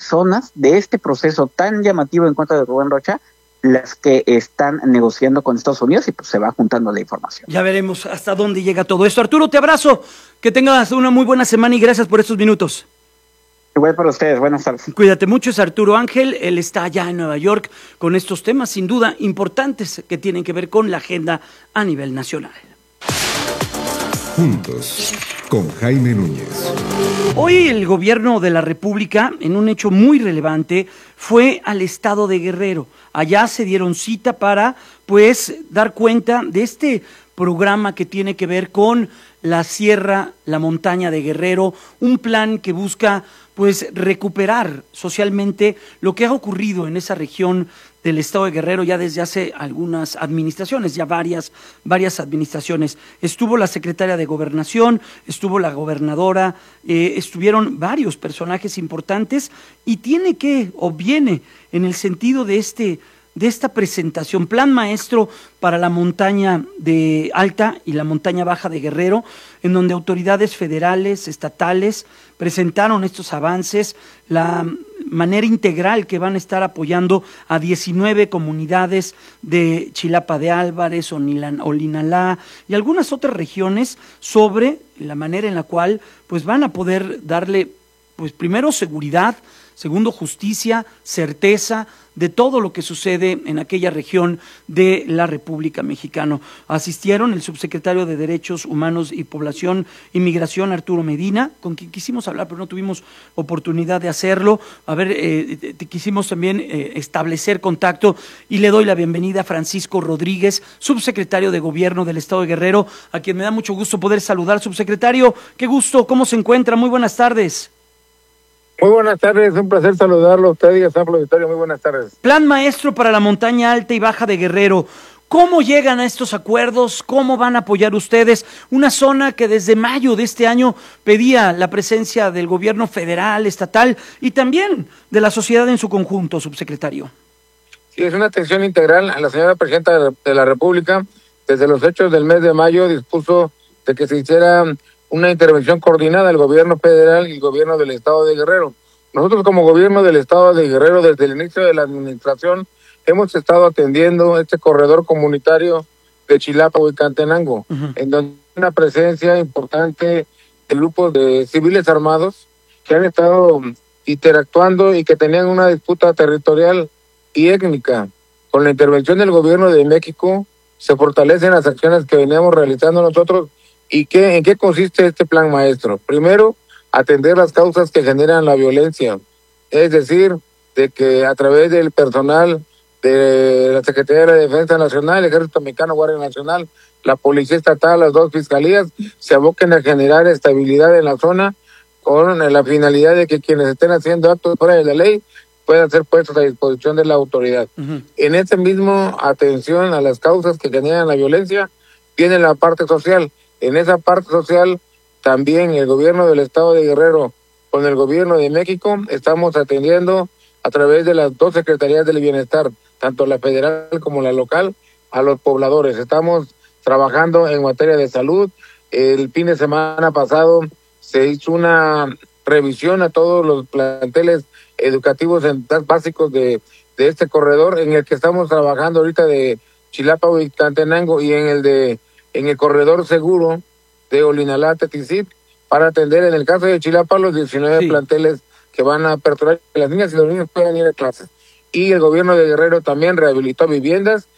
personas de este proceso tan llamativo en contra de Rubén Rocha las que están negociando con Estados Unidos y pues se va juntando la información. Ya veremos hasta dónde llega todo esto. Arturo, te abrazo, que tengas una muy buena semana y gracias por estos minutos. Igual para ustedes, buenas tardes. Cuídate mucho, es Arturo Ángel, él está allá en Nueva York con estos temas sin duda importantes que tienen que ver con la agenda a nivel nacional. Juntos, con Jaime Núñez. Hoy el gobierno de la República, en un hecho muy relevante, fue al estado de Guerrero. Allá se dieron cita para, pues, dar cuenta de este programa que tiene que ver con la sierra, la montaña de Guerrero, un plan que busca, pues, recuperar socialmente lo que ha ocurrido en esa región del estado de Guerrero ya desde hace algunas administraciones, ya varias administraciones. Estuvo la secretaria de Gobernación, estuvo la gobernadora, estuvieron varios personajes importantes y viene en el sentido de esta presentación, plan maestro para la montaña de alta y la montaña baja de Guerrero, en donde autoridades federales, estatales, presentaron estos avances, la manera integral que van a estar apoyando a 19 comunidades de Chilapa de Álvarez, Olinalá y algunas otras regiones sobre la manera en la cual pues van a poder darle pues primero seguridad, segundo justicia, certeza de todo lo que sucede en aquella región de la República Mexicana. Asistieron el subsecretario de Derechos Humanos y Población y Migración, Arturo Medina, con quien quisimos hablar, pero no tuvimos oportunidad de hacerlo. Quisimos también establecer contacto y le doy la bienvenida a Francisco Rodríguez, subsecretario de Gobierno del Estado de Guerrero, a quien me da mucho gusto poder saludar. Subsecretario, qué gusto, ¿cómo se encuentra? Muy buenas tardes. Muy buenas tardes, un placer saludarlo a usted y a San Auditorio, muy buenas tardes. Plan maestro para la montaña alta y baja de Guerrero. ¿Cómo llegan a estos acuerdos? ¿Cómo van a apoyar ustedes una zona que desde mayo de este año pedía la presencia del gobierno federal, estatal y también de la sociedad en su conjunto, subsecretario? Sí, es una atención integral. A la señora presidenta de la República, desde los hechos del mes de mayo, dispuso de que se hiciera una intervención coordinada del gobierno federal y el gobierno del estado de Guerrero. Nosotros como gobierno del estado de Guerrero, desde el inicio de la administración, hemos estado atendiendo este corredor comunitario de Chilapa, Huicantenango, en donde hay una presencia importante de grupos de civiles armados que han estado interactuando y que tenían una disputa territorial y étnica. Con la intervención del gobierno de México se fortalecen las acciones que veníamos realizando nosotros. ¿Y en qué consiste este plan maestro? Primero, atender las causas que generan la violencia, es decir, de que a través del personal de la Secretaría de la Defensa Nacional, el Ejército Mexicano, Guardia Nacional, la Policía Estatal, las dos fiscalías, se aboquen a generar estabilidad en la zona con la finalidad de que quienes estén haciendo actos fuera de la ley puedan ser puestos a disposición de la autoridad. En ese mismo atención a las causas que generan la violencia, viene la parte social. En esa parte social, también el gobierno del estado de Guerrero con el gobierno de México estamos atendiendo a través de las dos secretarías del bienestar, tanto la federal como la local, a los pobladores. Estamos trabajando en materia de salud. El fin de semana pasado se hizo una revisión a todos los planteles educativos básicos de este corredor, en el que estamos trabajando ahorita de Chilapa, Huicantenango, y en el corredor seguro de Olinalá, Teticit, para atender en el caso de Chilapa los 19 planteles que van a aperturar, que las niñas y los niños puedan ir a clases. Y el gobierno de Guerrero también rehabilitó viviendas,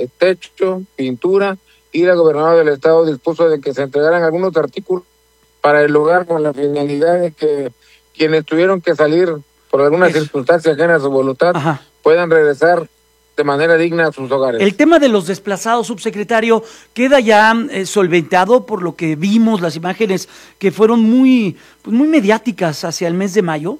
techo, pintura, y la gobernadora del estado dispuso de que se entregaran algunos artículos para el lugar con la finalidad de que quienes tuvieron que salir por alguna circunstancia ajena a su voluntad puedan regresar de manera digna a sus hogares. El tema de los desplazados, subsecretario, queda ya solventado por lo que vimos, las imágenes que fueron muy mediáticas hacia el mes de mayo.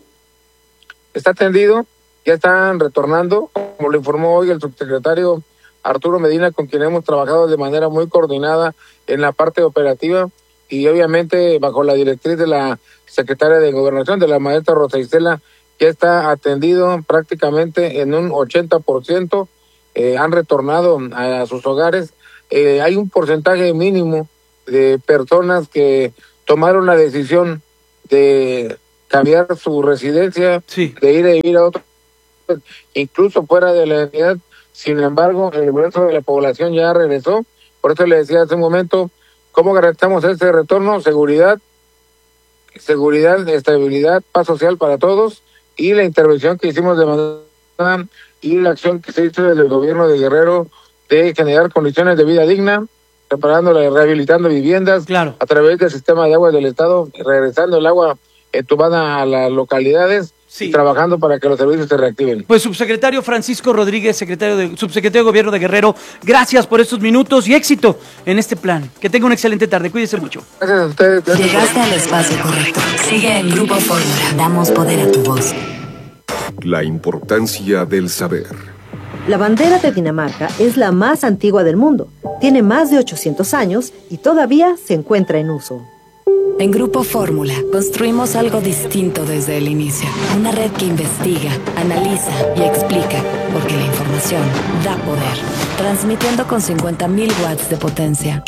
Está atendido, ya están retornando, como lo informó hoy el subsecretario Arturo Medina, con quien hemos trabajado de manera muy coordinada en la parte operativa y obviamente bajo la directriz de la secretaria de Gobernación, de la maestra Rosa Isela, ya está atendido prácticamente en un 80%, han retornado a sus hogares. Hay un porcentaje mínimo de personas que tomaron la decisión de cambiar su residencia, Sí. de ir a vivir a otro, incluso fuera de la entidad. Sin embargo, el grueso de la población ya regresó. Por eso le decía hace un momento, ¿cómo garantizamos este retorno? Seguridad, estabilidad, paz social para todos, y la intervención que hicimos de manera y la acción que se hizo desde el gobierno de Guerrero de generar condiciones de vida digna, rehabilitando viviendas, Claro, a través del sistema de agua del Estado, regresando el agua entubada a las localidades, sí. y trabajando para que los servicios se reactiven. Pues subsecretario Francisco Rodríguez, subsecretario de Gobierno de Guerrero, gracias por estos minutos y éxito en este plan. Que tenga una excelente tarde, cuídese mucho. Gracias a ustedes. Llegaste al espacio correcto. Sigue en Grupo Fórmula. Damos poder a tu voz. La importancia del saber. La bandera de Dinamarca es la más antigua del mundo. Tiene más de 800 años y todavía se encuentra en uso. En Grupo Fórmula construimos algo distinto desde el inicio. Una red que investiga, analiza y explica, porque la información da poder. Transmitiendo con 50.000 watts de potencia.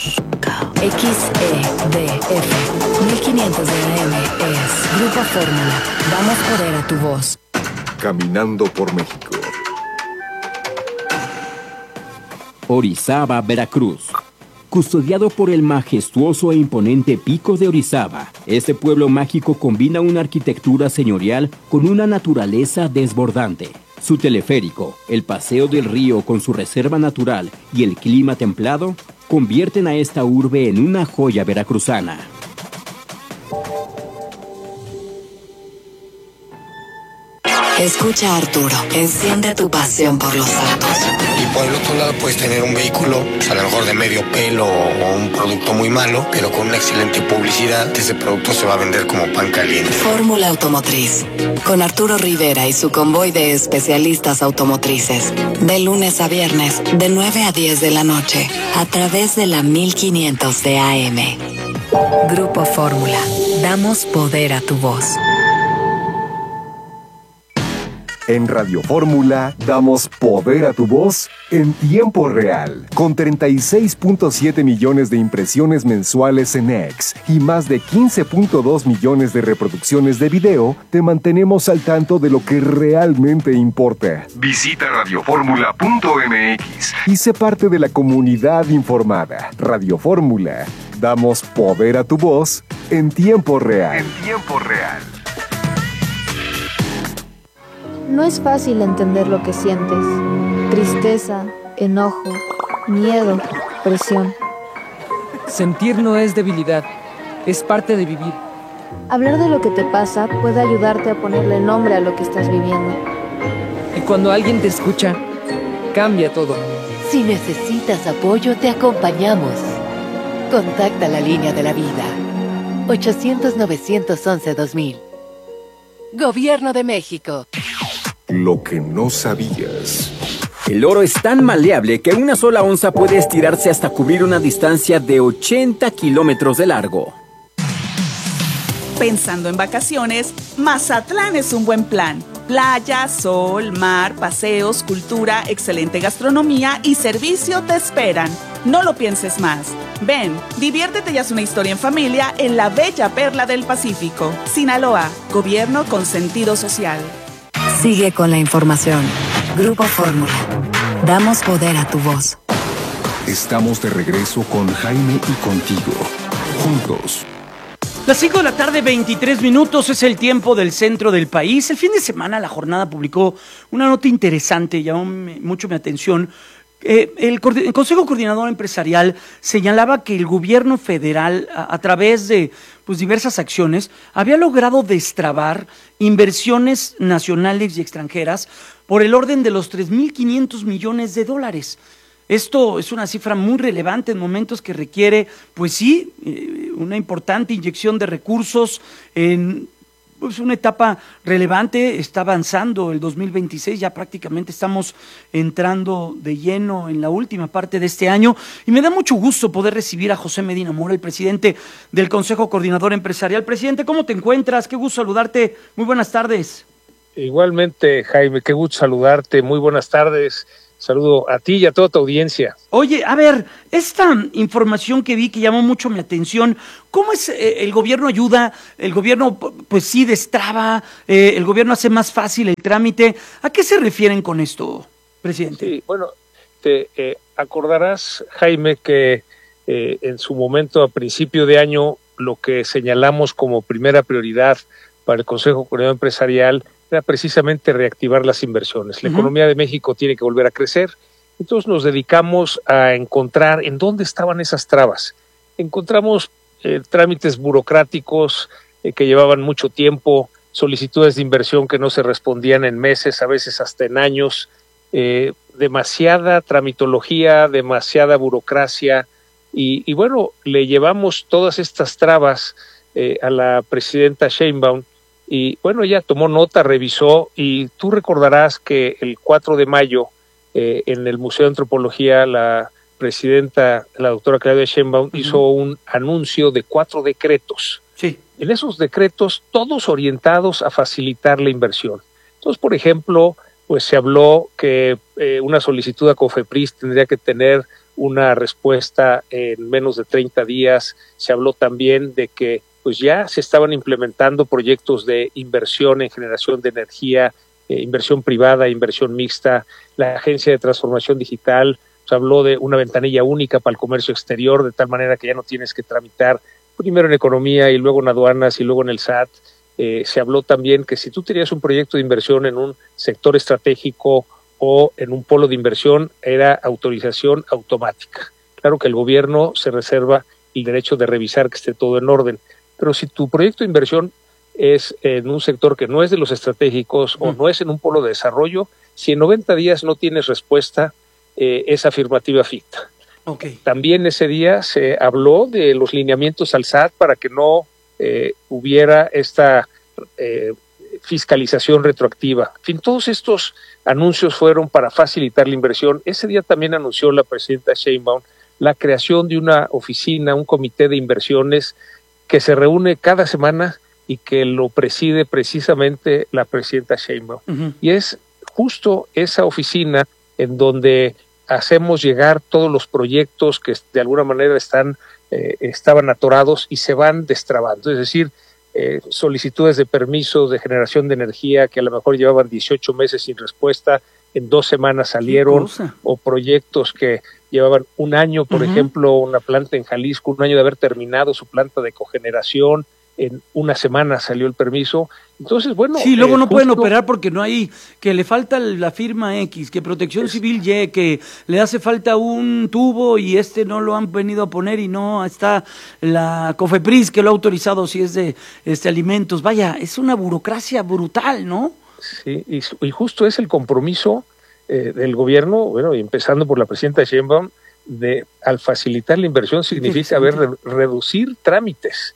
XEDF 1500 de AM es Grupo Fórmula. Damos poder a tu voz. Caminando por México. Orizaba, Veracruz. Custodiado por el majestuoso e imponente Pico de Orizaba, este pueblo mágico combina una arquitectura señorial con una naturaleza desbordante. Su teleférico, el paseo del río con su reserva natural y el clima templado convierten a esta urbe en una joya veracruzana. Escucha a Arturo, enciende tu pasión por los autos. Y por el otro lado puedes tener un vehículo, pues a lo mejor de medio pelo o un producto muy malo, pero con una excelente publicidad, ese producto se va a vender como pan caliente. Fórmula Automotriz, con Arturo Rivera y su convoy de especialistas automotrices. De lunes a viernes, de 9 a 10 de la noche, a través de la 1500 de AM. Grupo Fórmula, damos poder a tu voz. En Radio Fórmula damos poder a tu voz en tiempo real. Con 36.7 millones de impresiones mensuales en X y más de 15.2 millones de reproducciones de video, te mantenemos al tanto de lo que realmente importa. Visita radioformula.mx y sé parte de la comunidad informada. Radio Fórmula. Damos poder a tu voz en tiempo real. En tiempo real. No es fácil entender lo que sientes. Tristeza, enojo, miedo, presión. Sentir no es debilidad, es parte de vivir. Hablar de lo que te pasa puede ayudarte a ponerle nombre a lo que estás viviendo. Y cuando alguien te escucha, cambia todo. Si necesitas apoyo, te acompañamos. Contacta la línea de la vida. 800-911-2000. Gobierno de México. Lo que no sabías. El oro es tan maleable que una sola onza puede estirarse hasta cubrir una distancia de 80 kilómetros de largo. Pensando en vacaciones, Mazatlán es un buen plan. Playa, sol, mar, paseos, cultura, excelente gastronomía y servicio te esperan. No lo pienses más. Ven, diviértete y haz una historia en familia en la bella perla del Pacífico. Sinaloa, gobierno con sentido social. Sigue con la información. Grupo Fórmula. Damos poder a tu voz. Estamos de regreso con Jaime y contigo. Juntos. Las 5 de la tarde, 23 minutos, es el tiempo del centro del país. El fin de semana la jornada publicó una nota interesante, llamó mucho mi atención. El Consejo Coordinador Empresarial señalaba que el gobierno federal, a través de diversas acciones, había logrado destrabar inversiones nacionales y extranjeras por el orden de los 3.500 millones de dólares. Esto es una cifra muy relevante en momentos que requiere, una importante inyección de recursos en una etapa relevante. Está avanzando el 2026, ya prácticamente estamos entrando de lleno en la última parte de este año y me da mucho gusto poder recibir a José Medina Mora, el presidente del Consejo Coordinador Empresarial. Presidente, ¿cómo te encuentras? Qué gusto saludarte, muy buenas tardes. Igualmente, Jaime, qué gusto saludarte, muy buenas tardes. Saludo a ti y a toda tu audiencia. Oye, a ver, esta información que vi que llamó mucho mi atención, ¿cómo es el gobierno ayuda? El gobierno, pues sí, destraba, el gobierno hace más fácil el trámite. ¿A qué se refieren con esto, presidente? Sí, bueno, te acordarás, Jaime, que en su momento, a principio de año, lo que señalamos como primera prioridad para el Consejo Coordinador Empresarial era precisamente reactivar las inversiones. La economía de México tiene que volver a crecer. Entonces nos dedicamos a encontrar en dónde estaban esas trabas. Encontramos trámites burocráticos que llevaban mucho tiempo, solicitudes de inversión que no se respondían en meses, a veces hasta en años, demasiada tramitología, demasiada burocracia, y bueno, le llevamos todas estas trabas a la presidenta Sheinbaum, y bueno, ella tomó nota, revisó, y tú recordarás que el 4 de mayo en el Museo de Antropología la presidenta, la doctora Claudia Sheinbaum, hizo un anuncio de 4 decretos. Sí. En esos decretos, todos orientados a facilitar la inversión. Entonces, por ejemplo, pues se habló que una solicitud a COFEPRIS tendría que tener una respuesta en menos de 30 días. Se habló también de que pues ya se estaban implementando proyectos de inversión en generación de energía, inversión privada, inversión mixta. La Agencia de Transformación Digital se habló de una ventanilla única para el comercio exterior, de tal manera que ya no tienes que tramitar primero en economía y luego en aduanas y luego en el SAT. Se habló también que si tú tenías un proyecto de inversión en un sector estratégico o en un polo de inversión, era autorización automática. Claro que el gobierno se reserva el derecho de revisar que esté todo en orden, pero si tu proyecto de inversión es en un sector que no es de los estratégicos o no es en un polo de desarrollo, si en 90 días no tienes respuesta, es afirmativa ficta. Okay. También ese día se habló de los lineamientos al SAT para que no hubiera esta fiscalización retroactiva. En fin, todos estos anuncios fueron para facilitar la inversión. Ese día también anunció la presidenta Sheinbaum la creación de una oficina, un comité de inversiones que se reúne cada semana y que lo preside precisamente la presidenta Sheinbaum. Y es justo esa oficina en donde hacemos llegar todos los proyectos que de alguna manera estaban atorados y se van destrabando. Es decir, solicitudes de permisos de generación de energía que a lo mejor llevaban 18 meses sin respuesta, en 2 semanas salieron, o proyectos que llevaban un año, por ejemplo, una planta en Jalisco, un año de haber terminado su planta de cogeneración, en una semana salió el permiso. Entonces, bueno... Sí, luego no pueden operar porque no hay, que le falta la firma X, que Protección Civil Y, que le hace falta un tubo y no lo han venido a poner y no está la COFEPRIS que lo ha autorizado si es de alimentos. Vaya, es una burocracia brutal, ¿no? Sí, y justo es el compromiso del gobierno, bueno, empezando por la presidenta Sheinbaum, al facilitar la inversión significa reducir trámites.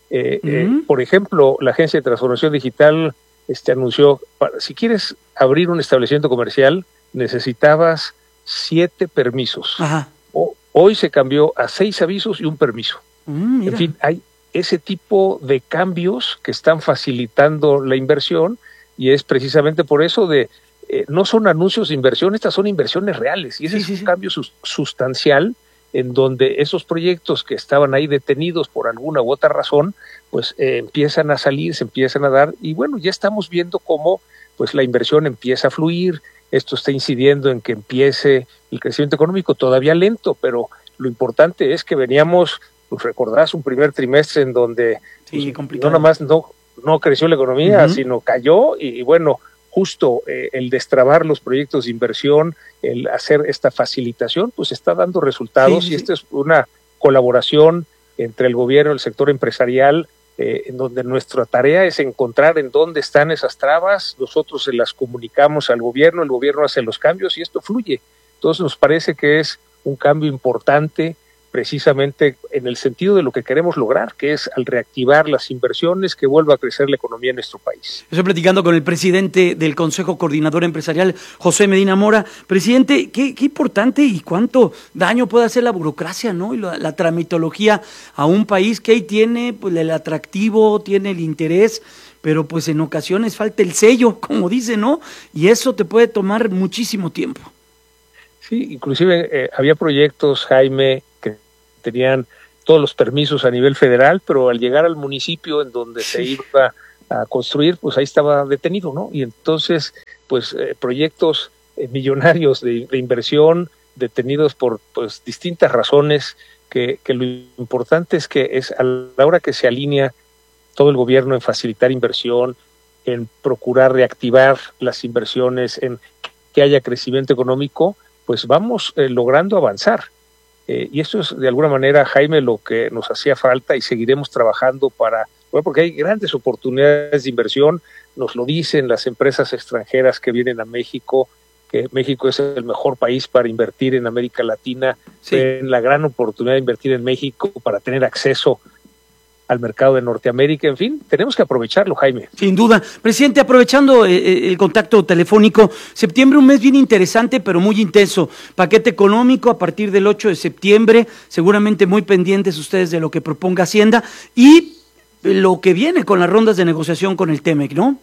Por ejemplo, la Agencia de Transformación Digital anunció, si quieres abrir un establecimiento comercial, necesitabas 7 permisos. Hoy se cambió a 6 avisos y un permiso. En fin, hay ese tipo de cambios que están facilitando la inversión, y es precisamente por eso no son anuncios de inversión, estas son inversiones reales, y ese es un cambio sustancial, en donde esos proyectos que estaban ahí detenidos por alguna u otra razón, pues empiezan a salir, se empiezan a dar, y bueno, ya estamos viendo cómo pues la inversión empieza a fluir. Esto está incidiendo en que empiece el crecimiento económico, todavía lento, pero lo importante es que veníamos, pues recordás, un primer trimestre en donde no nada más no creció la economía, sino cayó, y bueno, justo el destrabar los proyectos de inversión, el hacer esta facilitación, pues está dando resultados, y esta es una colaboración entre el gobierno y el sector empresarial, en donde nuestra tarea es encontrar en dónde están esas trabas, nosotros se las comunicamos al gobierno, el gobierno hace los cambios y esto fluye. Entonces nos parece que es un cambio importante, precisamente en el sentido de lo que queremos lograr, que es al reactivar las inversiones, que vuelva a crecer la economía en nuestro país. Estoy platicando con el presidente del Consejo Coordinador Empresarial, José Medina Mora. Presidente, qué importante y cuánto daño puede hacer la burocracia, ¿no? Y la tramitología a un país que ahí tiene pues el atractivo, tiene el interés, pero pues en ocasiones falta el sello, como dice, ¿no? Y eso te puede tomar muchísimo tiempo. Sí, inclusive había proyectos, Jaime, que tenían todos los permisos a nivel federal, pero al llegar al municipio en donde se iba a construir, pues ahí estaba detenido, ¿no? Y entonces, pues proyectos millonarios de inversión detenidos por pues distintas razones, que lo importante es que es a la hora que se alinea todo el gobierno en facilitar inversión, en procurar reactivar las inversiones, en que haya crecimiento económico, pues vamos logrando avanzar. Y eso es de alguna manera, Jaime, lo que nos hacía falta y seguiremos trabajando porque hay grandes oportunidades de inversión, nos lo dicen las empresas extranjeras que vienen a México, que México es el mejor país para invertir en América Latina, ven la gran oportunidad de invertir en México para tener acceso al mercado de Norteamérica, en fin, tenemos que aprovecharlo, Jaime. Sin duda. Presidente, aprovechando el contacto telefónico, septiembre, un mes bien interesante, pero muy intenso. Paquete económico a partir del 8 de septiembre, seguramente muy pendientes ustedes de lo que proponga Hacienda y lo que viene con las rondas de negociación con el TEMEC, ¿no?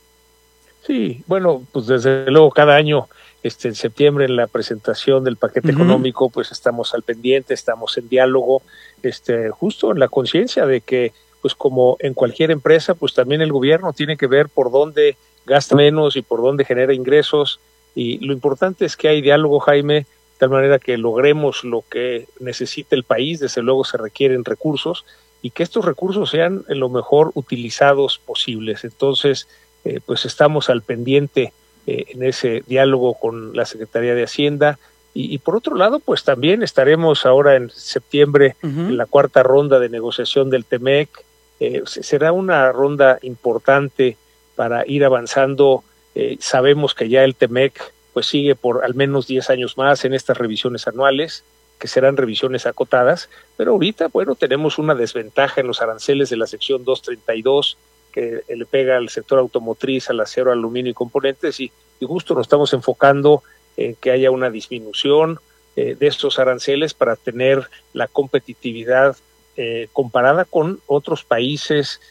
Sí, bueno, pues desde luego cada año, en septiembre en la presentación del paquete económico, pues estamos al pendiente, estamos en diálogo, justo en la conciencia de que, pues como en cualquier empresa, pues también el gobierno tiene que ver por dónde gasta menos y por dónde genera ingresos, y lo importante es que hay diálogo, Jaime, de tal manera que logremos lo que necesita el país. Desde luego se requieren recursos, y que estos recursos sean lo mejor utilizados posibles. Entonces, pues estamos al pendiente en ese diálogo con la Secretaría de Hacienda, y por otro lado, pues también estaremos ahora en septiembre en la cuarta ronda de negociación del TEMEC. Será una ronda importante para ir avanzando. Sabemos que ya el TEMEC pues sigue por al menos 10 años más en estas revisiones anuales, que serán revisiones acotadas, pero ahorita, bueno, tenemos una desventaja en los aranceles de la sección 232, que le pega al sector automotriz, al acero, aluminio y componentes, y justo nos estamos enfocando en que haya una disminución de estos aranceles para tener la competitividad comparada con otros países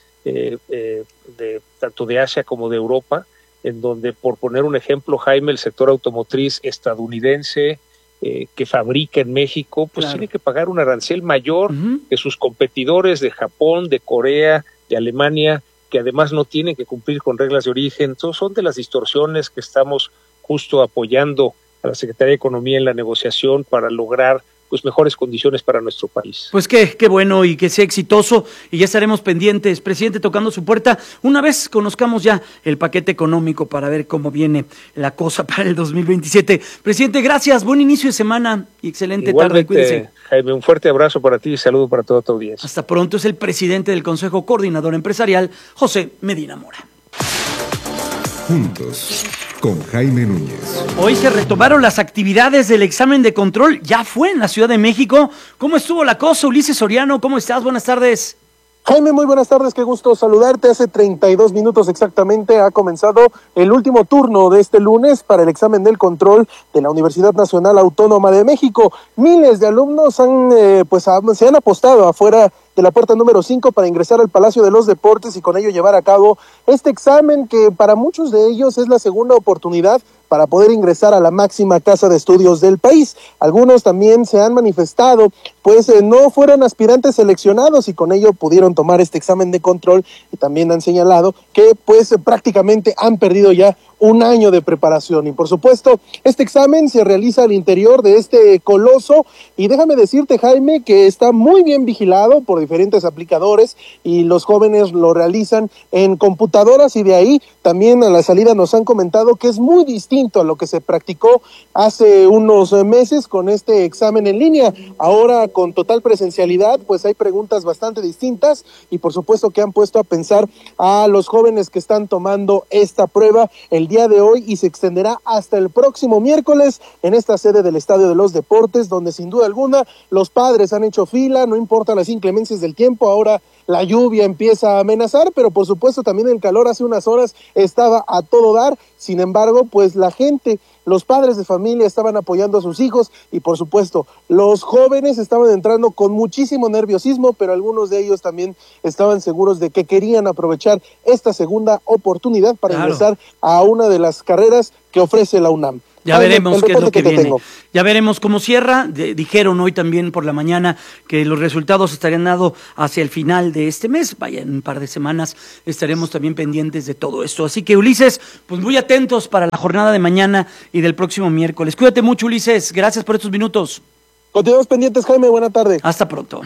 tanto de Asia como de Europa, en donde, por poner un ejemplo, Jaime, el sector automotriz estadounidense que fabrica en México, pues tiene que pagar un arancel mayor que sus competidores de Japón, de Corea, de Alemania, que además no tienen que cumplir con reglas de origen. Entonces son de las distorsiones que estamos justo apoyando a la Secretaría de Economía en la negociación para lograr pues mejores condiciones para nuestro país. Pues qué bueno y que sea exitoso, y ya estaremos pendientes, presidente, tocando su puerta una vez conozcamos ya el paquete económico para ver cómo viene la cosa para el 2027. Presidente, gracias, buen inicio de semana y excelente tarde, cuídese. Jaime, un fuerte abrazo para ti y saludo para toda tu audiencia. Hasta pronto. Es el presidente del Consejo Coordinador Empresarial, José Medina Mora. Juntos, con Jaime Núñez. Hoy se retomaron las actividades del examen de control, ya fue en la Ciudad de México. ¿Cómo estuvo la cosa, Ulises Soriano? ¿Cómo estás? Buenas tardes. Jaime, muy buenas tardes, qué gusto saludarte. Hace 32 minutos exactamente ha comenzado el último turno de este lunes para el examen del control de la Universidad Nacional Autónoma de México. Miles de alumnos se han apostado afuera de la puerta número 5 para ingresar al Palacio de los Deportes y con ello llevar a cabo este examen que para muchos de ellos es la segunda oportunidad para poder ingresar a la máxima casa de estudios del país. Algunos también se han manifestado, no fueron aspirantes seleccionados y con ello pudieron tomar este examen de control, y también han señalado que prácticamente han perdido ya un año de preparación. Y por supuesto, este examen se realiza al interior de este coloso, y déjame decirte, Jaime, que está muy bien vigilado por diferentes aplicadores, y los jóvenes lo realizan en computadoras, y de ahí también a la salida nos han comentado que es muy distinto a lo que se practicó hace unos meses con este examen en línea. Ahora con total presencialidad, pues hay preguntas bastante distintas, y por supuesto que han puesto a pensar a los jóvenes que están tomando esta prueba el día de hoy, y se extenderá hasta el próximo miércoles en esta sede del Estadio de los Deportes, donde sin duda alguna los padres han hecho fila, no importa las inclemencias del tiempo. Ahora la lluvia empieza a amenazar, pero por supuesto también el calor hace unas horas estaba a todo dar. Sin embargo, pues la gente, los padres de familia estaban apoyando a sus hijos, y por supuesto los jóvenes estaban entrando con muchísimo nerviosismo, pero algunos de ellos también estaban seguros de que querían aprovechar esta segunda oportunidad para ingresar a una de las carreras que ofrece la UNAM. Ya veremos qué es lo que viene. Ya veremos cómo cierra. Dijeron hoy también por la mañana que los resultados estarían dados hacia el final de este mes. Vaya, en un par de semanas estaremos también pendientes de todo esto. Así que, Ulises, pues muy atentos para la jornada de mañana y del próximo miércoles. Cuídate mucho, Ulises. Gracias por estos minutos. Continuamos pendientes, Jaime. Buena tarde. Hasta pronto.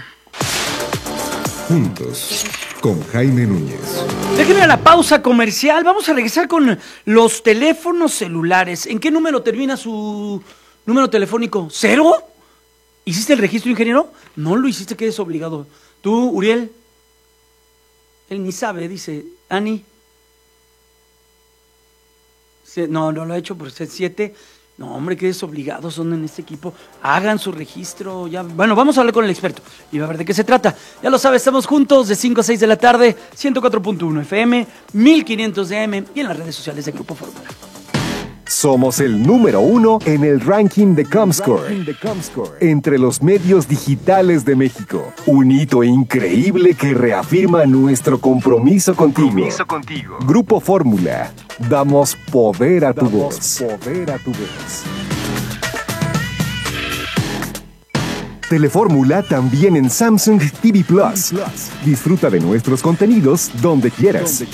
Juntos, con Jaime Núñez. Déjenme a la pausa comercial. Vamos a regresar con los teléfonos celulares. ¿En qué número termina su número telefónico? ¿0? ¿Hiciste el registro, ingeniero? No lo hiciste, que es obligado. ¿Tú, Uriel? Él ni sabe, dice. ¿Ani? No lo ha hecho por ser 7. No, hombre, que desobligados son en este equipo. Hagan su registro. Ya. Bueno, vamos a hablar con el experto y va a ver de qué se trata. Ya lo sabe, estamos juntos de 5 a 6 de la tarde, 104.1 FM, 1500 de AM y en las redes sociales de Grupo Fórmula. Somos el número 1 en el ranking de Comscore, entre los medios digitales de México. Un hito increíble que reafirma nuestro compromiso contigo. Grupo Fórmula. Damos poder a tu voz. Telefórmula también en Samsung TV Plus. Disfruta de nuestros contenidos donde quieras.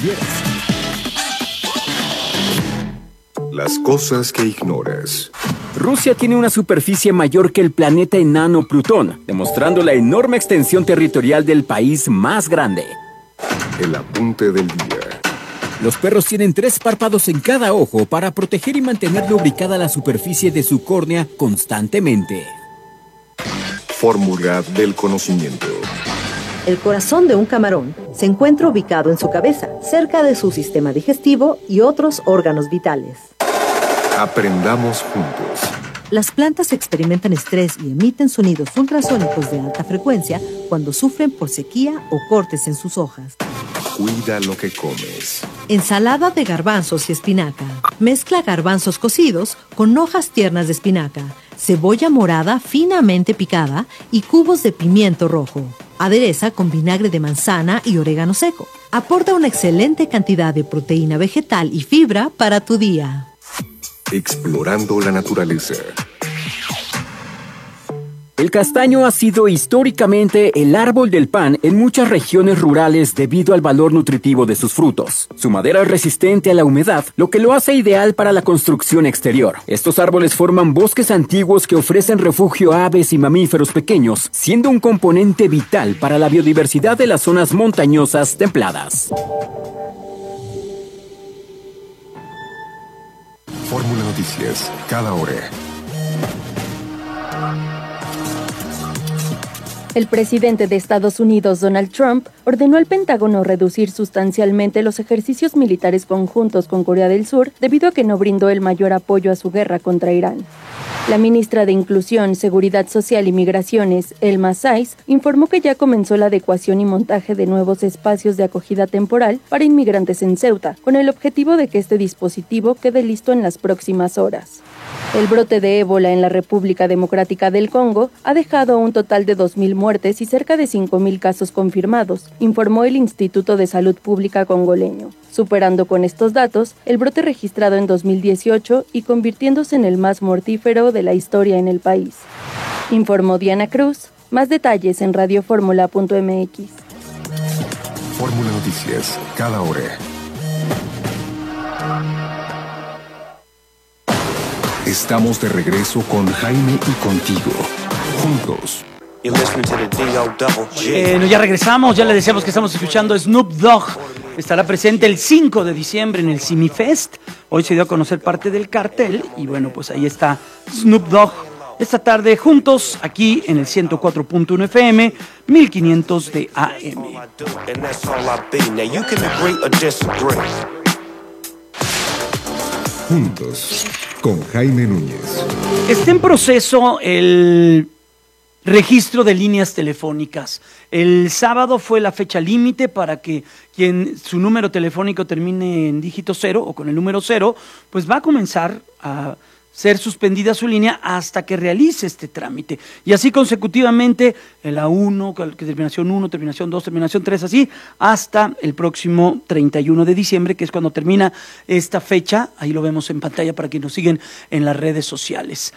Las cosas que ignoras. Rusia tiene una superficie mayor que el planeta enano Plutón, demostrando la enorme extensión territorial del país más grande. El apunte del día. Los perros tienen 3 párpados en cada ojo para proteger y mantener lubricada la superficie de su córnea constantemente. Fórmula del conocimiento. El corazón de un camarón se encuentra ubicado en su cabeza, cerca de su sistema digestivo y otros órganos vitales. Aprendamos juntos. Las plantas experimentan estrés y emiten sonidos ultrasónicos de alta frecuencia cuando sufren por sequía o cortes en sus hojas. Cuida lo que comes. Ensalada de garbanzos y espinaca. Mezcla garbanzos cocidos con hojas tiernas de espinaca, cebolla morada finamente picada y cubos de pimiento rojo. Adereza con vinagre de manzana y orégano seco. Aporta una excelente cantidad de proteína vegetal y fibra para tu día. Explorando la naturaleza. El castaño ha sido históricamente el árbol del pan en muchas regiones rurales debido al valor nutritivo de sus frutos. Su madera es resistente a la humedad, lo que lo hace ideal para la construcción exterior. Estos árboles forman bosques antiguos que ofrecen refugio a aves y mamíferos pequeños, siendo un componente vital para la biodiversidad de las zonas montañosas templadas. Fórmula Noticias, cada hora. El presidente de Estados Unidos, Donald Trump, ordenó al Pentágono reducir sustancialmente los ejercicios militares conjuntos con Corea del Sur debido a que no brindó el mayor apoyo a su guerra contra Irán. La ministra de Inclusión, Seguridad Social y Migraciones, Elma Saiz, informó que ya comenzó la adecuación y montaje de nuevos espacios de acogida temporal para inmigrantes en Ceuta, con el objetivo de que este dispositivo quede listo en las próximas horas. El brote de ébola en la República Democrática del Congo ha dejado un total de 2.000 muertes y cerca de 5.000 casos confirmados, informó el Instituto de Salud Pública congoleño, superando con estos datos el brote registrado en 2018 y convirtiéndose en el más mortífero de la historia en el país. Informó Diana Cruz. Más detalles en radioformula.mx. Fórmula Noticias, cada hora. Estamos de regreso con Jaime y contigo. Juntos. Bueno, ya regresamos, ya le decíamos que estamos escuchando Snoop Dogg. Estará presente el 5 de diciembre en el Simifest. Hoy se dio a conocer parte del cartel y bueno, pues ahí está Snoop Dogg. Esta tarde juntos aquí en el 104.1 FM, 1500 de AM. Juntos, con Jaime Núñez. Está en proceso el registro de líneas telefónicas. El sábado fue la fecha límite para que quien su número telefónico termine en dígito 0 o con el número 0, pues va a comenzar a ser suspendida su línea hasta que realice este trámite. Y así consecutivamente, el A1, terminación 1, terminación 2, terminación 3, así, hasta el próximo 31 de diciembre, que es cuando termina esta fecha. Ahí lo vemos en pantalla para quienes nos siguen en las redes sociales.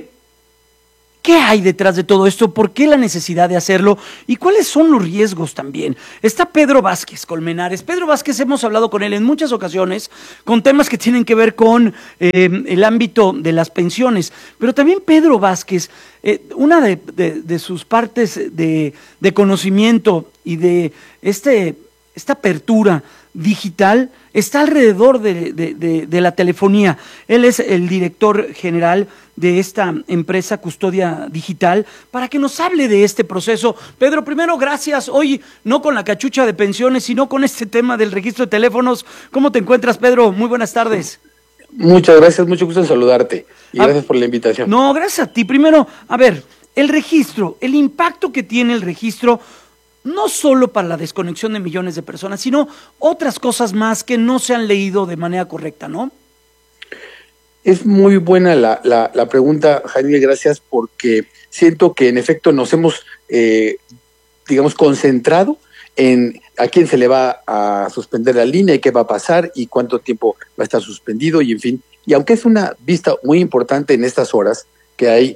¿Qué hay detrás de todo esto? ¿Por qué la necesidad de hacerlo? ¿Y cuáles son los riesgos también? Está Pedro Vázquez Colmenares. Pedro Vázquez, hemos hablado con él en muchas ocasiones con temas que tienen que ver con el ámbito de las pensiones. Pero también Pedro Vázquez, una de sus partes de conocimiento y de esta apertura digital está alrededor de la telefonía. Él es el director general de esta empresa Custodia Digital, para que nos hable de este proceso. Pedro, primero, gracias. Hoy no con la cachucha de pensiones, sino con este tema del registro de teléfonos. ¿Cómo te encuentras, Pedro? Muy buenas tardes. Muchas gracias, mucho gusto en saludarte y gracias por la invitación. No, gracias a ti. Primero, a ver, el registro, el impacto que tiene el registro, no solo para la desconexión de millones de personas, sino otras cosas más que no se han leído de manera correcta, ¿no? Es muy buena la pregunta, Jaime, gracias, porque siento que en efecto nos hemos, concentrado en a quién se le va a suspender la línea y qué va a pasar y cuánto tiempo va a estar suspendido y en fin. Y aunque es una vista muy importante en estas horas, que hay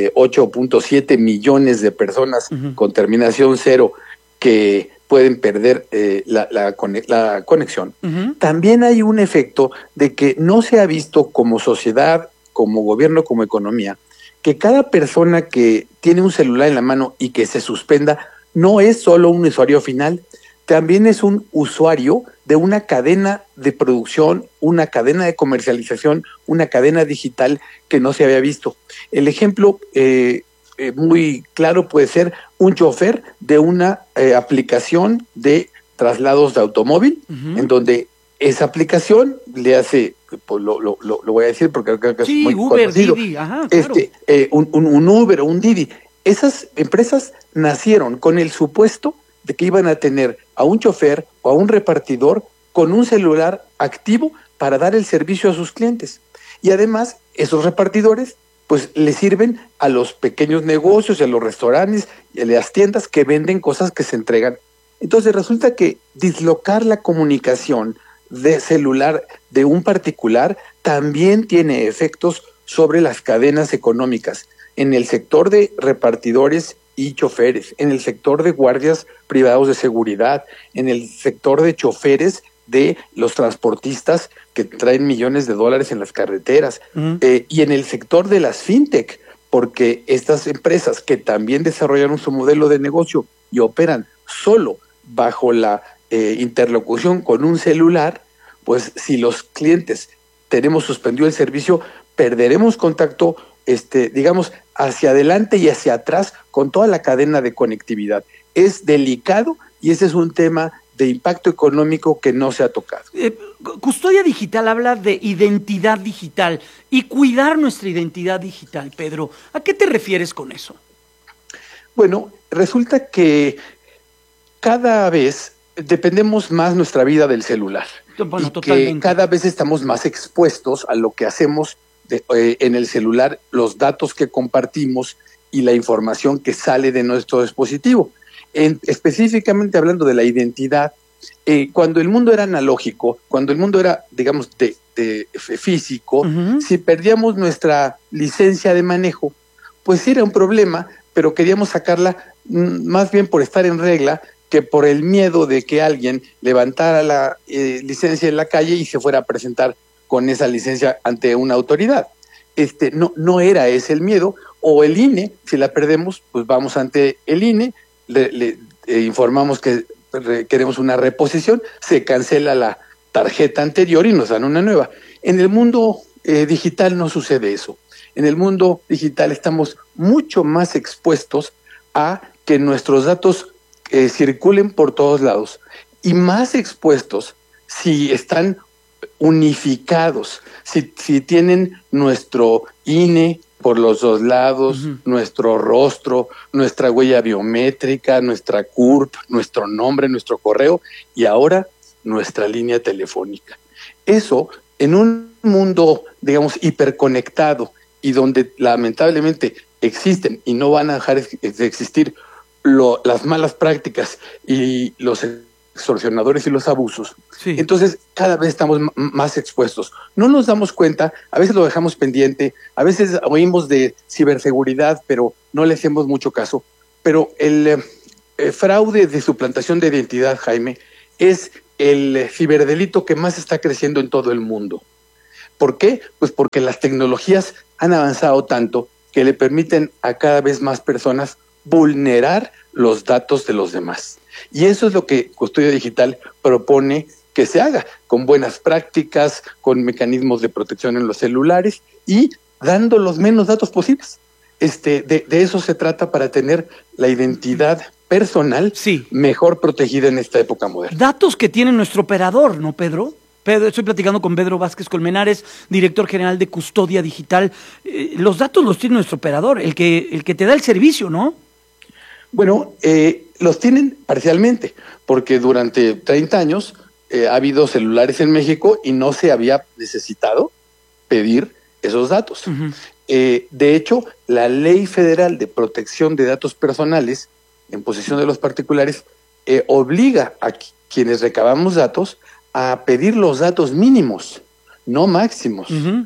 8.7 millones de personas con terminación 0 que pueden perder la conexión. También hay un efecto de que no se ha visto como sociedad, como gobierno, como economía, que cada persona que tiene un celular en la mano y que se suspenda no es solo un usuario final, también es un usuario de una cadena de producción, una cadena de comercialización, una cadena digital que no se había visto. El ejemplo muy claro puede ser un chofer de una aplicación de traslados de automóvil, en donde esa aplicación le hace, pues lo voy a decir porque creo que es muy Uber, conocido, Didi, ajá, claro. un Uber o un Didi. Esas empresas nacieron con el supuesto de que iban a tener a un chofer o a un repartidor con un celular activo para dar el servicio a sus clientes. Y además, esos repartidores pues le sirven a los pequeños negocios, a los restaurantes y a las tiendas que venden cosas que se entregan. Entonces resulta que dislocar la comunicación de celular de un particular también tiene efectos sobre las cadenas económicas, en el sector de repartidores y choferes, en el sector de guardias privados de seguridad, en el sector de choferes de los transportistas que traen millones de dólares en las carreteras, y en el sector de las fintech, porque estas empresas que también desarrollaron su modelo de negocio y operan solo bajo la interlocución con un celular, pues si los clientes tenemos suspendido el servicio, perderemos contacto, hacia adelante y hacia atrás con toda la cadena de conectividad. Es delicado y ese es un tema de impacto económico que no se ha tocado. Custodia Digital habla de identidad digital y cuidar nuestra identidad digital, Pedro. ¿A qué te refieres con eso? Bueno, resulta que cada vez dependemos más nuestra vida del celular. Bueno, y totalmente. Que cada vez estamos más expuestos a lo que hacemos en el celular, los datos que compartimos y la información que sale de nuestro dispositivo. Específicamente hablando de la identidad, cuando el mundo era analógico, cuando el mundo era, digamos, de físico, si perdíamos nuestra licencia de manejo, pues era un problema, pero queríamos sacarla más bien por estar en regla que por el miedo de que alguien levantara la licencia en la calle y se fuera a presentar con esa licencia ante una autoridad. No era ese el miedo, o el INE, si la perdemos, pues vamos ante el INE, le informamos que queremos una reposición, se cancela la tarjeta anterior y nos dan una nueva. En el mundo digital no sucede eso. En el mundo digital estamos mucho más expuestos a que nuestros datos circulen por todos lados y más expuestos si están unificados, si tienen nuestro INE por los dos lados, nuestro rostro, nuestra huella biométrica, nuestra CURP, nuestro nombre, nuestro correo y ahora nuestra línea telefónica. Eso en un mundo, digamos, hiperconectado y donde lamentablemente existen y no van a dejar de existir las malas prácticas y los extorsionadores y los abusos, sí. Entonces cada vez estamos más expuestos. No nos damos cuenta, a veces lo dejamos pendiente, a veces oímos de ciberseguridad, pero no le hacemos mucho caso. Pero el fraude de suplantación de identidad, Jaime, es el ciberdelito que más está creciendo en todo el mundo. ¿Por qué? Pues porque las tecnologías han avanzado tanto que le permiten a cada vez más personas vulnerar los datos de los demás. Y eso es lo que Custodia Digital propone que se haga, con buenas prácticas, con mecanismos de protección en los celulares y dando los menos datos posibles. De eso se trata para tener la identidad personal mejor protegida en esta época moderna. Datos que tiene nuestro operador, ¿no, Pedro? Estoy platicando con Pedro Vázquez Colmenares, director general de Custodia Digital. Los datos los tiene nuestro operador, el que te da el servicio, ¿no? Bueno, los tienen parcialmente, porque durante 30 años ha habido celulares en México y no se había necesitado pedir esos datos. Uh-huh. De hecho, la Ley Federal de Protección de Datos Personales en posesión de los particulares obliga a quienes recabamos datos a pedir los datos mínimos, no máximos. Uh-huh.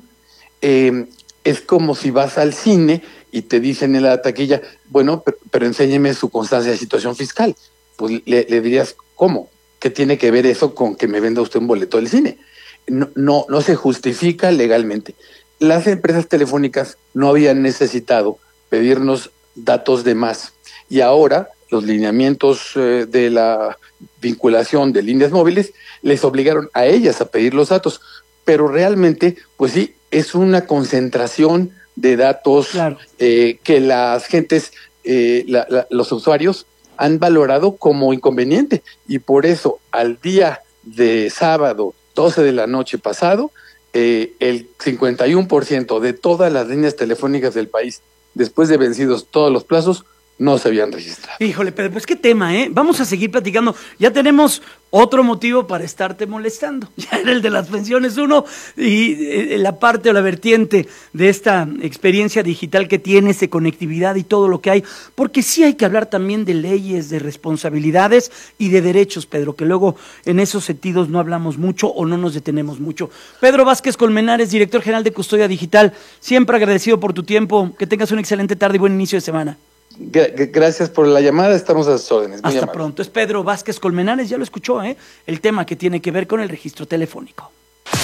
Es como si vas al cine y te dicen en la taquilla, bueno, pero enséñeme su constancia de situación fiscal. Pues le dirías, ¿cómo? ¿Qué tiene que ver eso con que me venda usted un boleto del cine? No se justifica legalmente. Las empresas telefónicas no habían necesitado pedirnos datos de más. Y ahora los lineamientos de la vinculación de líneas móviles les obligaron a ellas a pedir los datos. Pero realmente, pues sí, es una concentración de datos, claro, que las gentes, los usuarios han valorado como inconveniente, y por eso al día de sábado 12 de la noche pasado, el 51% de todas las líneas telefónicas del país, después de vencidos todos los plazos, no se habían registrado. Híjole, Pedro, pues qué tema, ¿eh? Vamos a seguir platicando. Ya tenemos otro motivo para estarte molestando. Ya era el de las pensiones 1 y la parte o la vertiente de esta experiencia digital que tienes, de conectividad y todo lo que hay. Porque sí hay que hablar también de leyes, de responsabilidades y de derechos, Pedro, que luego en esos sentidos no hablamos mucho o no nos detenemos mucho. Pedro Vázquez Colmenares, director general de Custodia Digital, siempre agradecido por tu tiempo. Que tengas una excelente tarde y buen inicio de semana. Gracias por la llamada, estamos a sus órdenes. Hasta pronto. Es Pedro Vázquez Colmenares, ya lo escuchó, el tema que tiene que ver con el registro telefónico.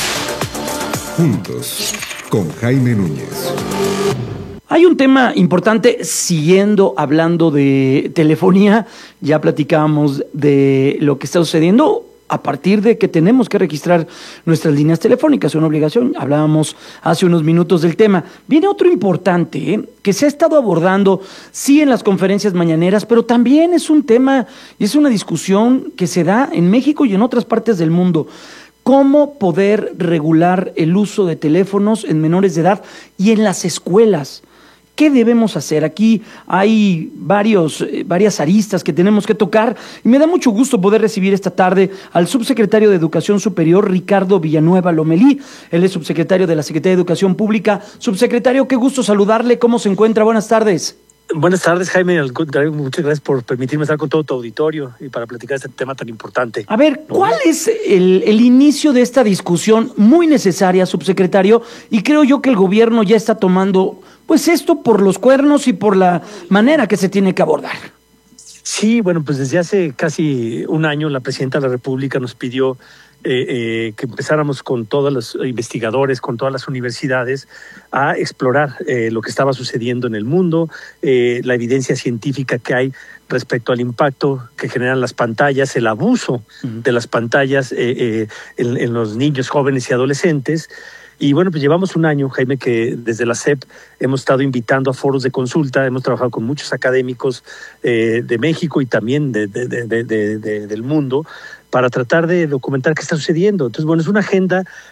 Juntos, con Jaime Núñez. Hay un tema importante, siguiendo hablando de telefonía, ya platicábamos de lo que está sucediendo a partir de que tenemos que registrar nuestras líneas telefónicas, es una obligación. Hablábamos hace unos minutos del tema. Viene otro importante, que se ha estado abordando, sí, en las conferencias mañaneras, pero también es un tema y es una discusión que se da en México y en otras partes del mundo. ¿Cómo poder regular el uso de teléfonos en menores de edad y en las escuelas? ¿Qué debemos hacer? Aquí hay varias aristas que tenemos que tocar y me da mucho gusto poder recibir esta tarde al subsecretario de Educación Superior, Ricardo Villanueva Lomelí. Él es subsecretario de la Secretaría de Educación Pública. Subsecretario, qué gusto saludarle. ¿Cómo se encuentra? Buenas tardes. Buenas tardes, Jaime. Al contrario, muchas gracias por permitirme estar con todo tu auditorio y para platicar este tema tan importante. A ver, ¿cuál es el inicio de esta discusión muy necesaria, subsecretario? Y creo yo que el gobierno ya está tomando pues esto por los cuernos y por la manera que se tiene que abordar. Sí, bueno, pues desde hace casi un año la Presidenta de la República nos pidió que empezáramos con todos los investigadores, con todas las universidades, a explorar lo que estaba sucediendo en el mundo, la evidencia científica que hay respecto al impacto que generan las pantallas, el abuso de las pantallas en los niños, jóvenes y adolescentes. Y bueno, pues llevamos un año, Jaime, que desde la SEP hemos estado invitando a foros de consulta, hemos trabajado con muchos académicos de México y también del mundo para tratar de documentar qué está sucediendo. Entonces, bueno, es una agenda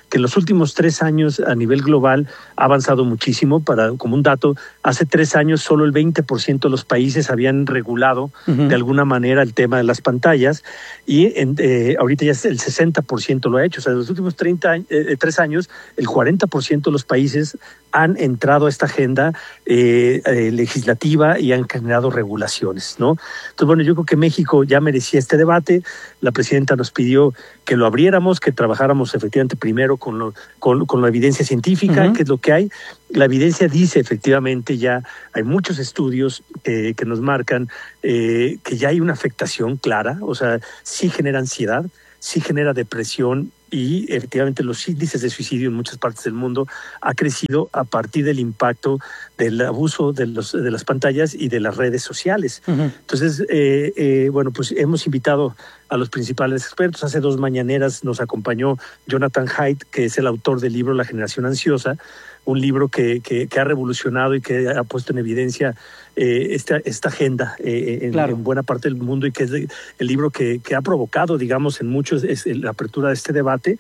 que en los últimos 3 años a nivel global ha avanzado muchísimo. Como un dato, hace 3 años solo el 20% de los países habían regulado de alguna manera el tema de las pantallas, y ahorita ya el 60% lo ha hecho. O sea, en los últimos 3 años, el 40% de los países han entrado a esta agenda legislativa y han generado regulaciones, ¿no? Entonces, bueno, yo creo que México ya merecía este debate. La presidenta nos pidió que lo abriéramos, que trabajáramos efectivamente primero con la evidencia científica, que es lo que hay. La evidencia dice efectivamente, ya hay muchos estudios que nos marcan que ya hay una afectación clara, o sea, sí genera ansiedad, sí genera depresión, y efectivamente los índices de suicidio en muchas partes del mundo ha crecido a partir del impacto del abuso de las pantallas y de las redes sociales. Entonces, bueno, pues hemos invitado a los principales expertos. Hace 2 mañaneras nos acompañó Jonathan Haidt, que es el autor del libro La Generación Ansiosa, un libro que ha revolucionado y que ha puesto en evidencia esta agenda en buena parte del mundo, y que es el libro que ha provocado, digamos, en muchos la apertura de este debate.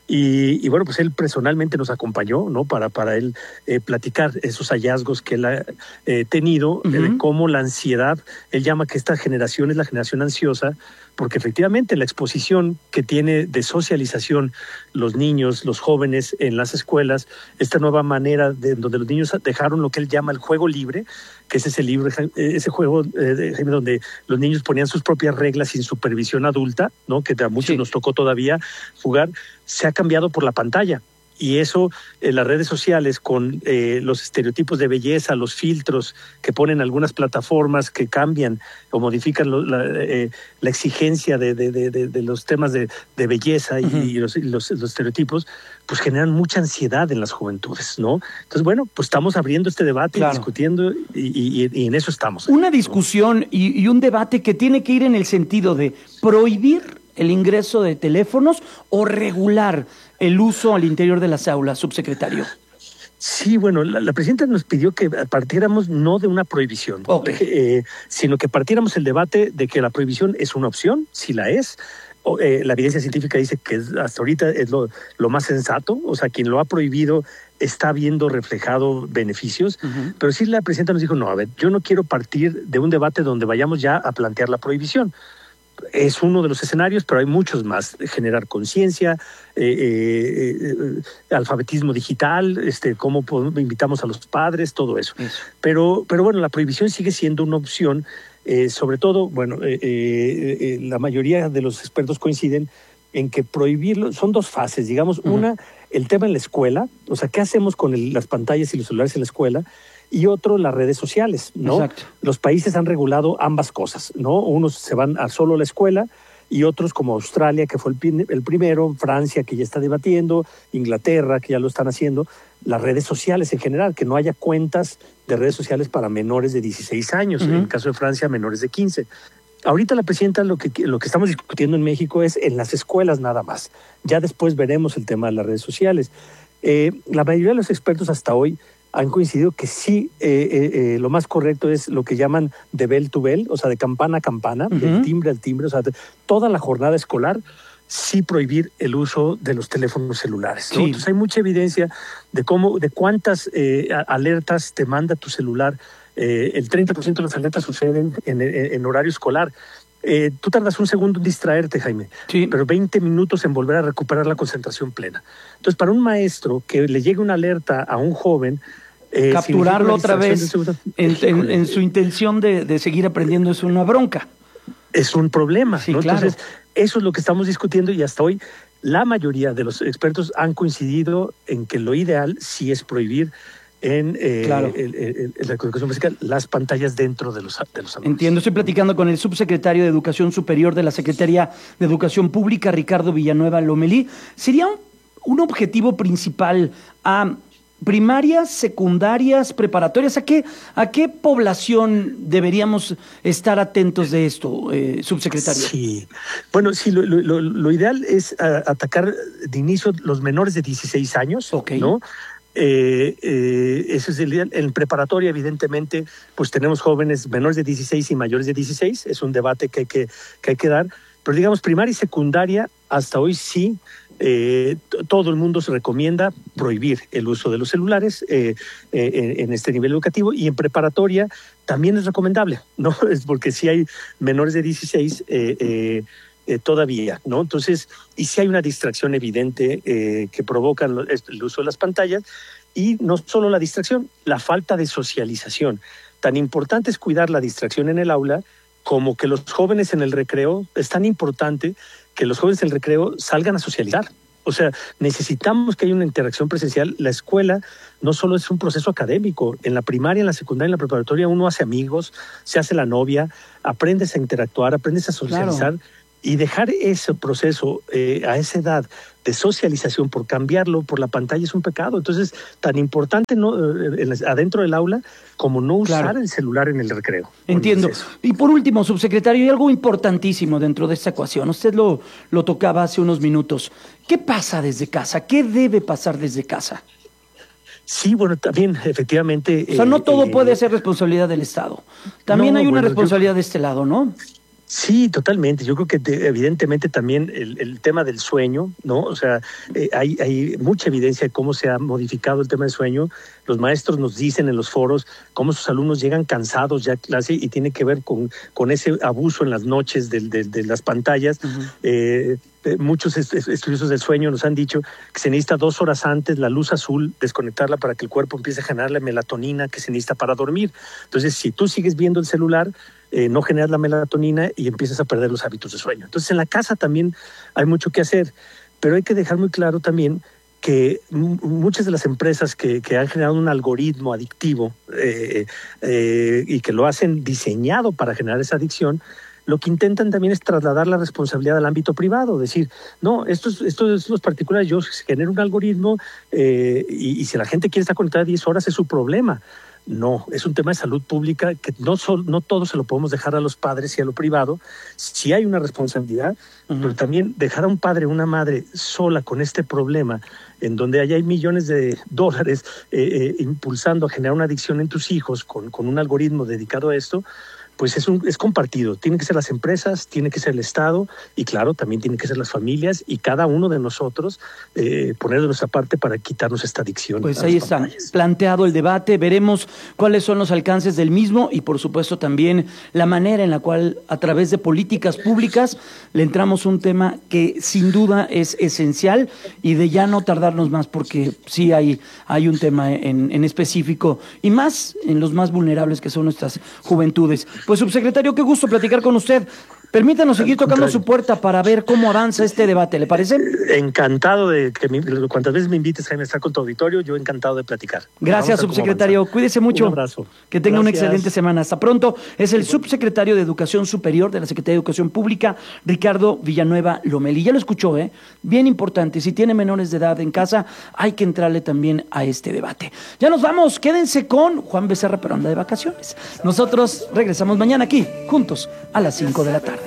Y bueno, pues él personalmente nos acompañó, ¿no? Para él platicar esos hallazgos que él ha tenido, de cómo la ansiedad, él llama que esta generación es la generación ansiosa, porque efectivamente la exposición que tiene de socialización los niños, los jóvenes en las escuelas, esta nueva manera donde los niños dejaron lo que él llama el juego libre, que es ese juego donde los niños ponían sus propias reglas sin supervisión adulta, ¿no? Que a muchos nos tocó todavía jugar, se ha cambiado por la pantalla. Y eso, las redes sociales, con los estereotipos de belleza, los filtros que ponen algunas plataformas que cambian o modifican la exigencia de los temas de belleza y los estereotipos, pues generan mucha ansiedad en las juventudes, ¿no? Entonces, bueno, pues estamos abriendo este debate, discutiendo, y en eso estamos. Una discusión y un debate que tiene que ir en el sentido de prohibir el ingreso de teléfonos o regular el uso al interior de las aulas, subsecretario. Sí, bueno, la presidenta nos pidió que partiéramos no de una prohibición, sino que partiéramos el debate de que la prohibición es una opción, si la es. La evidencia científica dice que hasta ahorita es lo más sensato, o sea, quien lo ha prohibido está viendo reflejado beneficios, pero sí la presidenta nos dijo, no, a ver, yo no quiero partir de un debate donde vayamos ya a plantear la prohibición. Es uno de los escenarios, pero hay muchos más. Generar conciencia, alfabetismo digital, cómo invitamos a los padres, todo eso. Pero bueno, la prohibición sigue siendo una opción. Sobre todo, bueno, la mayoría de los expertos coinciden en que prohibirlo son 2 fases, digamos. Una, el tema en la escuela, o sea, ¿qué hacemos con las pantallas y los celulares en la escuela? Y otro, las redes sociales, ¿no? Exacto. Los países han regulado ambas cosas, ¿no? Unos se van solo a la escuela, y otros como Australia, que fue el primero, Francia, que ya está debatiendo, Inglaterra, que ya lo están haciendo, las redes sociales en general, que no haya cuentas de redes sociales para menores de 16 años, en el caso de Francia, menores de 15. Ahorita la presidenta lo que estamos discutiendo en México es en las escuelas nada más. Ya después veremos el tema de las redes sociales. La mayoría de los expertos hasta hoy han coincidido que sí, lo más correcto es lo que llaman de bell to bell, o sea, de campana a campana, del timbre al timbre, o sea, toda la jornada escolar, sí prohibir el uso de los teléfonos celulares, ¿no? Entonces hay mucha evidencia de cuántas alertas te manda tu celular. El 30% de las alertas suceden en horario escolar. Tú tardas 1 segundo en distraerte, Jaime, pero 20 minutos en volver a recuperar la concentración plena. Entonces, para un maestro que le llegue una alerta a un joven, capturarlo otra vez en su intención de seguir aprendiendo es una bronca. Es un problema, ¿no? Claro. Entonces, eso es lo que estamos discutiendo, y hasta hoy la mayoría de los expertos han coincidido en que lo ideal sí es prohibir en la educación básica las pantallas dentro de los salones. Entiendo, estoy platicando con el subsecretario de Educación Superior de la Secretaría de Educación Pública, Ricardo Villanueva Lomelí. ¿Sería un objetivo principal a primarias, secundarias, preparatorias? ¿A qué población deberíamos estar atentos de esto, subsecretario? Sí, bueno, sí, lo ideal es atacar de inicio los menores de 16 años, ¿no? Eso es el ideal. En preparatoria, evidentemente, pues tenemos jóvenes menores de 16 y mayores de 16, es un debate que hay que dar, pero digamos primaria y secundaria hasta hoy sí todo el mundo se recomienda prohibir el uso de los celulares en este nivel educativo, y en preparatoria también es recomendable, ¿no? Es porque si hay menores de 16 todavía, ¿no? Entonces, y si hay una distracción evidente que provoca el uso de las pantallas, y no solo la distracción, la falta de socialización. Tan importante es cuidar la distracción en el aula como que los jóvenes en el recreo. Es tan importante que los jóvenes en el recreo salgan a socializar. O sea, necesitamos que haya una interacción presencial. La escuela no solo es un proceso académico. En la primaria, en la secundaria, en la preparatoria, uno hace amigos, se hace la novia, aprendes a interactuar, aprendes a socializar. Claro. Y dejar ese proceso a esa edad de socialización por cambiarlo por la pantalla es un pecado. Entonces, tan importante adentro del aula como no usar el celular en el recreo. Entiendo. Y por último, subsecretario, hay algo importantísimo dentro de esta ecuación. Usted lo tocaba hace unos minutos. ¿Qué pasa desde casa? ¿Qué debe pasar desde casa? Sí, bueno, también efectivamente... O sea, no todo puede ser responsabilidad del Estado. También hay una responsabilidad de este lado, ¿no? Sí, totalmente. Yo creo que evidentemente también el tema del sueño, ¿no? O sea, hay mucha evidencia de cómo se ha modificado el tema del sueño. Los maestros nos dicen en los foros cómo sus alumnos llegan cansados ya a clase, y tiene que ver con ese abuso en las noches de las pantallas. Uh-huh. Muchos estudiosos del sueño nos han dicho que se necesita 2 horas antes la luz azul, desconectarla para que el cuerpo empiece a generar la melatonina que se necesita para dormir. Entonces, si tú sigues viendo el celular, no generas la melatonina y empiezas a perder los hábitos de sueño. Entonces, en la casa también hay mucho que hacer, pero hay que dejar muy claro también que muchas de las empresas que han generado un algoritmo adictivo y que lo hacen diseñado para generar esa adicción, lo que intentan también es trasladar la responsabilidad al ámbito privado, decir, no, esto es los particulares, yo genero un algoritmo y si la gente quiere estar conectada 10 horas es su problema. No, es un tema de salud pública que no todo se lo podemos dejar a los padres y a lo privado. Sí hay una responsabilidad, pero también dejar a un padre o una madre sola con este problema, en donde hay millones de dólares impulsando a generar una adicción en tus hijos con un algoritmo dedicado a esto, pues es compartido. Tienen que ser las empresas, tiene que ser el Estado y claro, también tienen que ser las familias y cada uno de nosotros poner de nuestra parte para quitarnos esta adicción. Pues ahí está planteado el debate, veremos cuáles son los alcances del mismo y por supuesto también la manera en la cual a través de políticas públicas le entramos un tema que sin duda es esencial y de ya no tardarnos más porque sí hay un tema en específico y más en los más vulnerables que son nuestras juventudes. Pues, subsecretario, qué gusto platicar con usted. Permítanos seguir tocando su puerta para ver cómo avanza este debate, ¿le parece? Encantado de que cuantas veces me invites, Jaime, a estar con tu auditorio, yo encantado de platicar. Gracias, subsecretario. Cuídese mucho. Un abrazo. Que tenga una excelente semana. Hasta pronto. Es el subsecretario de Educación Superior de la Secretaría de Educación Pública, Ricardo Villanueva Lomelí. Ya lo escuchó, ¿eh? Bien importante. Si tiene menores de edad en casa, hay que entrarle también a este debate. Ya nos vamos. Quédense con Juan Becerra, pero anda de vacaciones. Nosotros regresamos mañana aquí, juntos, a las 5 de la tarde.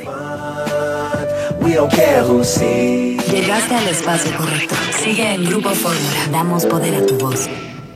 Llegaste al espacio correcto. Sigue en Grupo Fórmula. Damos poder a tu voz.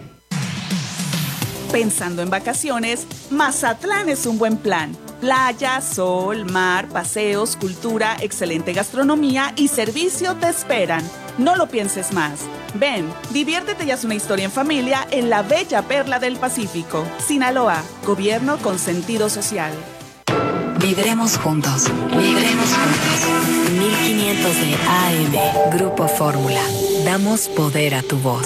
Pensando en vacaciones, Mazatlán es un buen plan. Playa, sol, mar, paseos, cultura, excelente gastronomía y servicio te esperan. No lo pienses más. Ven, diviértete y haz una historia en familia en la bella perla del Pacífico. Sinaloa, gobierno con sentido social. Vibremos juntos. Vibremos juntos. 1500 de AM. Grupo Fórmula. Damos poder a tu voz.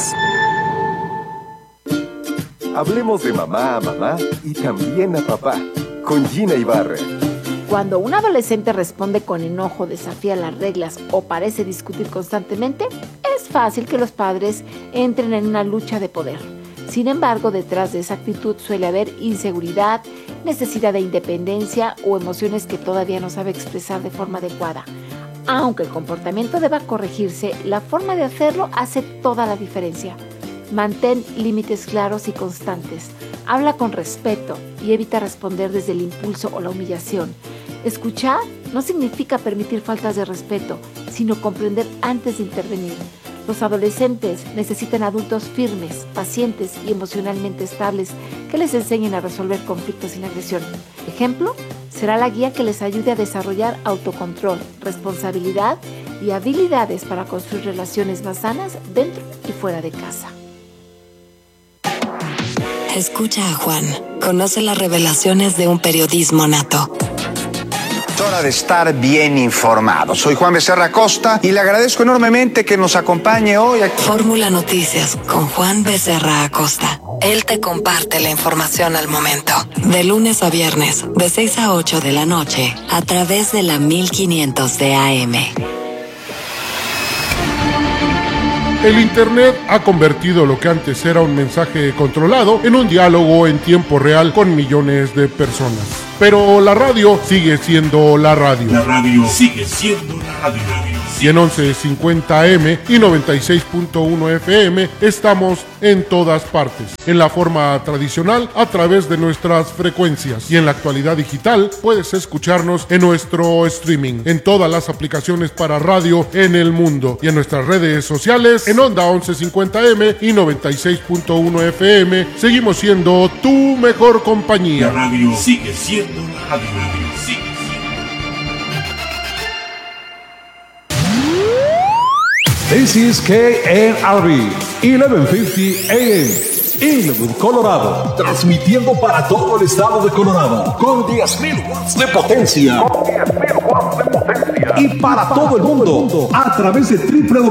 Hablemos de mamá a mamá y también a papá. Con Gina Ibarra. Cuando un adolescente responde con enojo, desafía las reglas o parece discutir constantemente, es fácil que los padres entren en una lucha de poder. Sin embargo, detrás de esa actitud suele haber inseguridad, necesidad de independencia o emociones que todavía no sabe expresar de forma adecuada. Aunque el comportamiento deba corregirse, la forma de hacerlo hace toda la diferencia. Mantén límites claros y constantes. Habla con respeto y evita responder desde el impulso o la humillación. Escuchar no significa permitir faltas de respeto, sino comprender antes de intervenir. Los adolescentes necesitan adultos firmes, pacientes y emocionalmente estables que les enseñen a resolver conflictos sin agresión. Ejemplo, será la guía que les ayude a desarrollar autocontrol, responsabilidad y habilidades para construir relaciones más sanas dentro y fuera de casa. Escucha a Juan. Conoce las revelaciones de un periodismo nato. Es hora de estar bien informado. Soy Juan Becerra Acosta y le agradezco enormemente que nos acompañe hoy aquí. Fórmula Noticias con Juan Becerra Acosta. Él te comparte la información al momento. De lunes a viernes, de 6 a 8 de la noche, a través de la 1500 de AM. El Internet ha convertido lo que antes era un mensaje controlado en un diálogo en tiempo real con millones de personas. Pero la radio sigue siendo la radio. La radio sigue siendo la radio. Y en 1150 AM y 96.1 FM estamos en todas partes. En la forma tradicional, a través de nuestras frecuencias. Y en la actualidad digital, puedes escucharnos en nuestro streaming, en todas las aplicaciones para radio en el mundo. Y en nuestras redes sociales, en Onda 1150M y 96.1 FM, seguimos siendo tu mejor compañía. La radio sigue siendo la radio. Sigue. This is KNRB 1150 AM, Inwood, Colorado, transmitiendo para todo el estado de Colorado con 10.000 watts de potencia. Y para todo el mundo a través de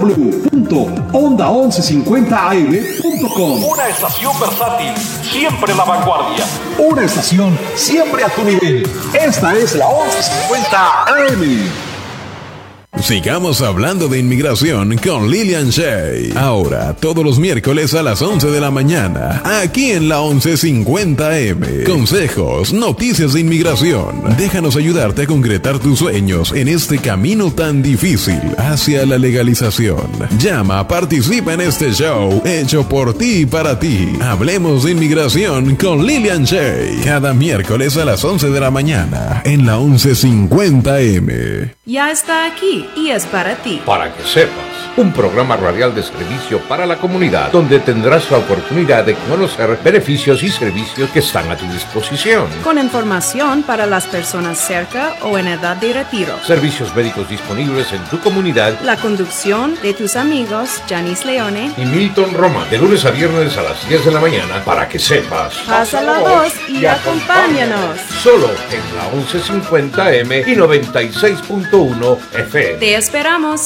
www.onda1150am.com. Una estación versátil, siempre en la vanguardia. Una estación siempre a tu nivel. Esta es la 1150 AM. Sigamos hablando de inmigración con Lilian Shay. Ahora, todos los miércoles a las 11 de la mañana, aquí en la 1150M. Consejos, noticias de inmigración. Déjanos ayudarte a concretar tus sueños en este camino tan difícil hacia la legalización. Llama, participa en este show hecho por ti y para ti. Hablemos de inmigración con Lilian Shay. Cada miércoles a las 11 de la mañana en la 1150M. Ya está aquí y es para ti. Para que sepas, un programa radial de servicio para la comunidad donde tendrás la oportunidad de conocer beneficios y servicios que están a tu disposición. Con información para las personas cerca o en edad de retiro. Servicios médicos disponibles en tu comunidad. La conducción de tus amigos Janice Leone y Milton Roma, de lunes a viernes a las 10 de la mañana, para que sepas. Pasa la voz y acompáñanos. Solo en la 1150M y 96.1 FM. Te esperamos.